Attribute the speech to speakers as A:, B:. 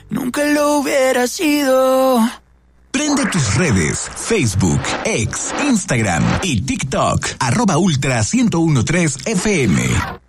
A: nunca lo hubiera sido.
B: Prende tus redes, Facebook, X, Instagram y TikTok, @Ultra 1013 FM.